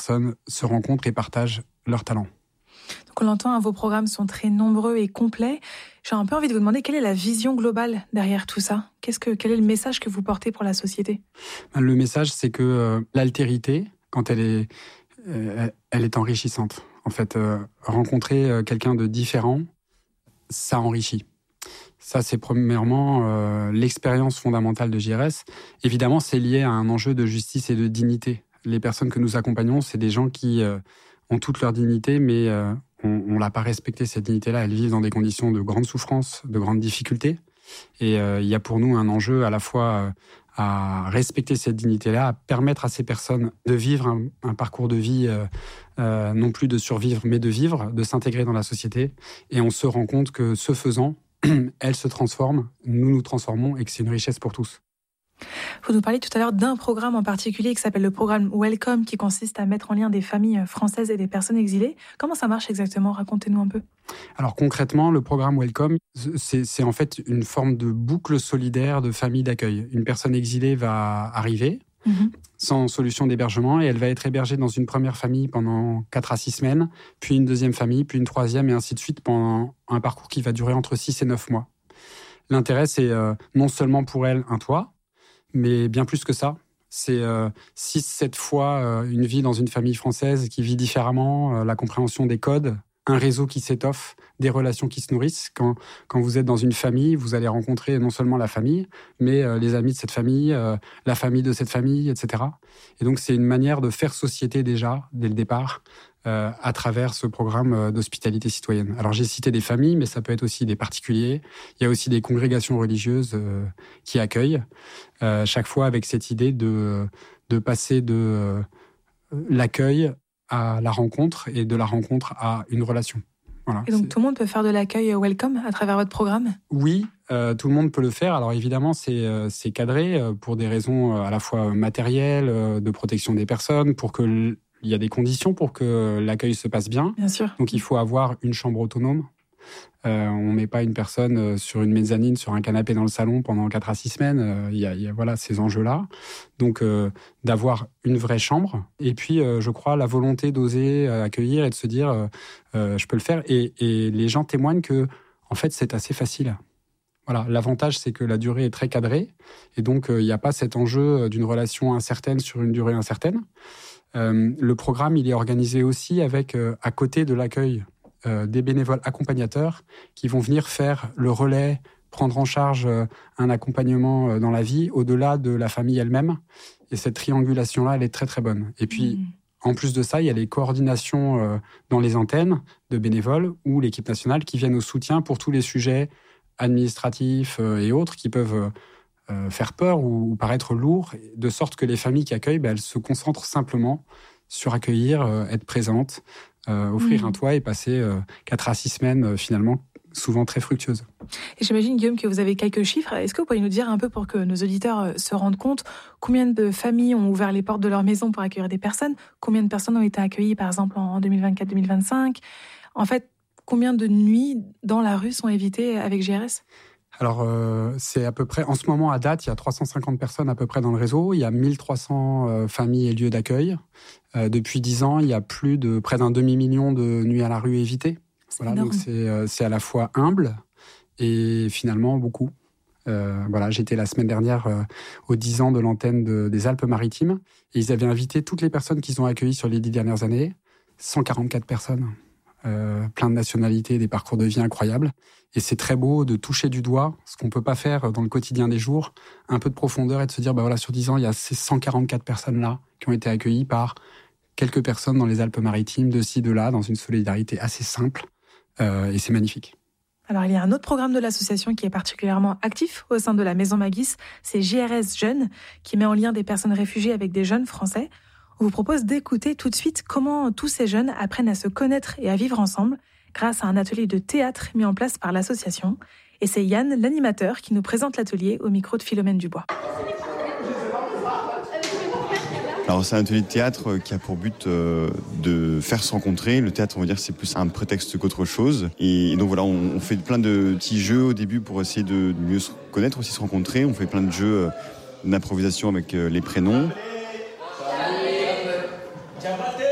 personnes se rencontrent et partagent leurs talents. Donc on l'entend, vos programmes sont très nombreux et complets. J'ai un peu envie de vous demander quelle est la vision globale derrière tout ça ? Quel est le message que vous portez pour la société ? Le message, c'est que l'altérité, quand elle est enrichissante. En fait, rencontrer quelqu'un de différent, ça enrichit. Ça, c'est premièrement l'expérience fondamentale de JRS. Évidemment, c'est lié à un enjeu de justice et de dignité. Les personnes que nous accompagnons, c'est des gens qui ont toute leur dignité, mais on l'a pas respecté, cette dignité-là. Elles vivent dans des conditions de grande souffrance, de grandes difficultés. Et il y a pour nous un enjeu à la fois à respecter cette dignité-là, à permettre à ces personnes de vivre un parcours de vie, non plus de survivre, mais de vivre, de s'intégrer dans la société. Et on se rend compte que ce faisant, elles se transforment, nous nous transformons et que c'est une richesse pour tous. Vous nous parliez tout à l'heure d'un programme en particulier qui s'appelle le programme Welcome, qui consiste à mettre en lien des familles françaises et des personnes exilées. Comment ça marche exactement ? Racontez-nous un peu. Alors concrètement, le programme Welcome, c'est en fait une forme de boucle solidaire de famille d'accueil. Une personne exilée va arriver sans solution d'hébergement et elle va être hébergée dans une première famille pendant 4 à 6 semaines, puis une deuxième famille, puis une troisième et ainsi de suite pendant un parcours qui va durer entre 6 et 9 mois. L'intérêt, c'est non seulement pour elle un toit, mais bien plus que ça. C'est 6-7 fois une vie dans une famille française qui vit différemment, la compréhension des codes, un réseau qui s'étoffe, des relations qui se nourrissent. Quand vous êtes dans une famille, vous allez rencontrer non seulement la famille, mais les amis de cette famille, la famille de cette famille, etc. Et donc, c'est une manière de faire société déjà, dès le départ, à travers ce programme d'hospitalité citoyenne. Alors, j'ai cité des familles, mais ça peut être aussi des particuliers. Il y a aussi des congrégations religieuses qui accueillent, chaque fois avec cette idée de passer de l'accueil à la rencontre et de la rencontre à une relation. Voilà, et donc tout le monde peut faire de l'accueil Welcome à travers votre programme ? Oui, tout le monde peut le faire. Alors évidemment, c'est cadré pour des raisons à la fois matérielles, de protection des personnes, il y a des conditions pour que l'accueil se passe bien. Bien sûr. Donc il faut avoir une chambre autonome. On met pas une personne sur une mezzanine, sur un canapé dans le salon pendant 4 à 6 semaines. Il y a voilà, ces enjeux-là. Donc, d'avoir une vraie chambre. Et puis, je crois, la volonté d'oser accueillir et de se dire, je peux le faire. Et les gens témoignent que, en fait, c'est assez facile. Voilà. L'avantage, c'est que la durée est très cadrée. Et donc, il n'y a pas cet enjeu d'une relation incertaine sur une durée incertaine. Le programme, il est organisé aussi avec, à côté de l'accueil, des bénévoles accompagnateurs qui vont venir faire le relais, prendre en charge un accompagnement dans la vie, au-delà de la famille elle-même. Et cette triangulation-là, elle est très, très bonne. Et puis, en plus de ça, il y a les coordinations dans les antennes de bénévoles ou l'équipe nationale qui viennent au soutien pour tous les sujets administratifs et autres qui peuvent faire peur ou paraître lourds, de sorte que les familles qui accueillent, elles se concentrent simplement sur accueillir, être présentes, offrir un toit et passer 4 à 6 semaines finalement souvent très fructueuses. Et j'imagine, Guillaume, que vous avez quelques chiffres. Est-ce que vous pourriez nous dire un peu, pour que nos auditeurs se rendent compte, combien de familles ont ouvert les portes de leur maison pour accueillir des personnes ? Combien de personnes ont été accueillies, par exemple, en 2024-2025 ? En fait, combien de nuits dans la rue sont évitées avec JRS ? Alors, c'est à peu près, en ce moment, à date, il y a 350 personnes à peu près dans le réseau. Il y a 1300 familles et lieux d'accueil. Depuis 10 ans, il y a près d'un demi-million de nuits à la rue évitées. Voilà, donc c'est à la fois humble et finalement beaucoup. Voilà, j'étais la semaine dernière aux 10 ans de l'antenne des Alpes-Maritimes et ils avaient invité toutes les personnes qu'ils ont accueillies sur les 10 dernières années. 144 personnes. Plein de nationalités, des parcours de vie incroyables. Et c'est très beau de toucher du doigt ce qu'on peut pas faire dans le quotidien des jours, un peu de profondeur et de se dire, voilà, sur 10 ans, il y a ces 144 personnes-là qui ont été accueillies par quelques personnes dans les Alpes-Maritimes, de ci, de là, dans une solidarité assez simple. Et c'est magnifique. Alors, il y a un autre programme de l'association qui est particulièrement actif au sein de la Maison Magis, c'est JRS Jeunes, qui met en lien des personnes réfugiées avec des jeunes Français. On vous propose d'écouter tout de suite comment tous ces jeunes apprennent à se connaître et à vivre ensemble grâce à un atelier de théâtre mis en place par l'association. Et c'est Yann, l'animateur, qui nous présente l'atelier au micro de Philomène Dubois. Alors c'est un atelier de théâtre qui a pour but de faire se rencontrer. Le théâtre, on va dire, c'est plus un prétexte qu'autre chose. Et donc voilà, on fait plein de petits jeux au début pour essayer de mieux se connaître, aussi se rencontrer. On fait plein de jeux d'improvisation avec les prénoms.